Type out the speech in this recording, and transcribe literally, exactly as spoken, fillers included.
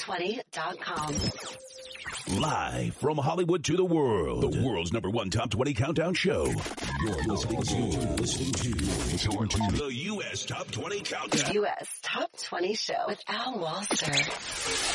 twenty dot com. Live from Hollywood to the world, the world's number one top twenty countdown show. You're listening to, you're listening to, you're listening to the U S Top twenty Countdown. The U S Top twenty Show with Al Walser.